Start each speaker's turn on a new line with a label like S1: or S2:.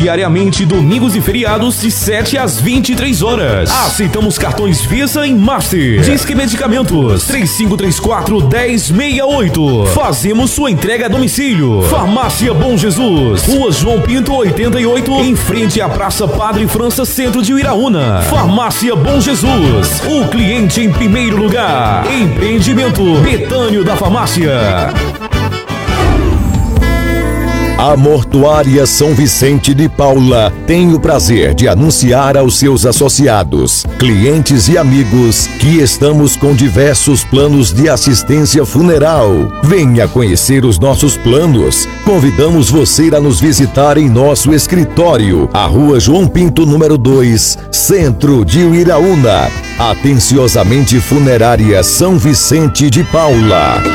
S1: diariamente, domingos e feriados, de 7 às 23 horas. Aceitamos cartões Visa e Master. Disque Medicamentos 3534-1068. Fazemos sua entrega a domicílio. Farmácia Bom Jesus, Rua João Pinto 88, em frente à Praça Padre França, centro de Uiraúna. Farmácia Bom Jesus, o cliente em primeiro lugar. Empreendimento Betânio da Farmácia.
S2: A Mortuária São Vicente de Paula tem o prazer de anunciar aos seus associados, clientes e amigos que estamos com diversos planos de assistência funeral. Venha conhecer os nossos planos. Convidamos você a nos visitar em nosso escritório, a Rua João Pinto, número 2, centro de Uiraúna. Atenciosamente Funerária São Vicente de Paula.